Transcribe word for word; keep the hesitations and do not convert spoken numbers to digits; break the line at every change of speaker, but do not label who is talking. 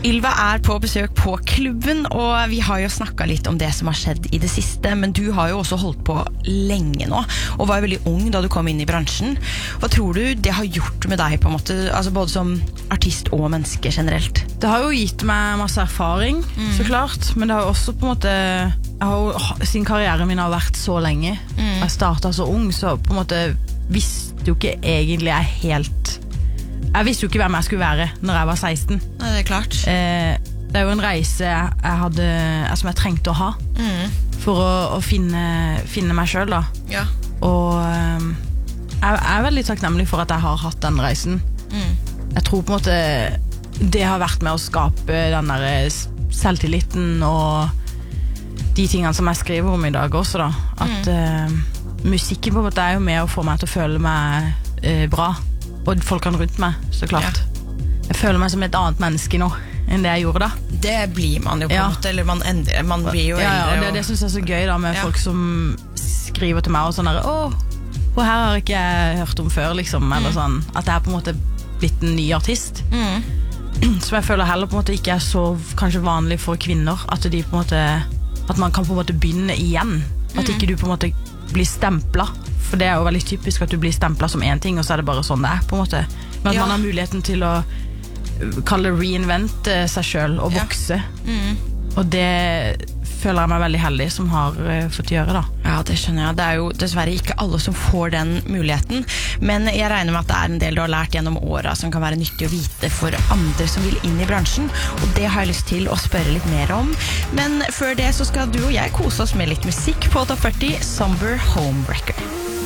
Ylva er på besøk på klubben, og vi har jo snakket litt om det som har skjedd i det siste, men du har jo også holdt på lenge nå, og var jo veldig ung da du kom inn i bransjen. Hva tror du det har gjort med deg på en måte, altså både som artist og menneske generelt?
Det har jo gitt meg masse erfaring, mm. så klart, men det har jo også på en måte, jeg har jo, siden karrieren min har vært så lenge, mm. jeg startet så ung, så på en måte visste jo ikke egentlig jeg helt... Jeg visste jo ikke hvem jeg skulle være når jeg var seksten.
Nei, det er klart.
Eh, det er jo en reise jeg hadde, som jeg trengte å ha mm. for å, å finne, finne meg selv da.
Ja.
Og eh, jeg er veldig takknemlig for at jeg har hatt den reisen. Mm. Jeg tror på en måte det har vært med å skape den der selvtilliten og de tingene som jeg skriver om i dag også da. At mm. eh, musikken på en måte er jo med å få meg til å føle meg eh, bra. Og folkene rundt meg, så klart. Ja. Jeg føler meg som et annet menneske nå enn det jeg gjorde da.
Det blir man jo på en ja. måte, eller man, endrer, man blir jo
ja,
eldre.
Ja, det, det synes jeg er så gøy da, med ja. folk som skriver til meg og sånn der, åh, og her har ikke jeg hørt om før, liksom, eller mm. sånn, at jeg er på en måte blitt en ny artist. Mm. Som jeg føler heller på en måte ikke er så kanskje vanlig for kvinner, at de på en måte, at man kan på en måte begynne igjen. At mm. ikke du på en måte blir stemplet. For det er jo veldig typisk at du blir stemplet som en ting, og så er det bare sånn det er, på en måte. Men at ja. man har muligheten til å kalle det reinvente seg selv og vokse. Ja. Mm. Og det føler jeg meg veldig heldig som har uh, fått gjøre da.
Ja, det skjønner jeg. Det er jo dessverre ikke alle som får den muligheten. Men jeg regner med at det er en del du har lært gjennom årene som kan være nyttig å vite for andre som vil inn i bransjen. Og det har jeg lyst til å spørre litt mer om. Men før det så skal du og jeg kose oss med litt musikk på Top førti, Somber Homewrecker.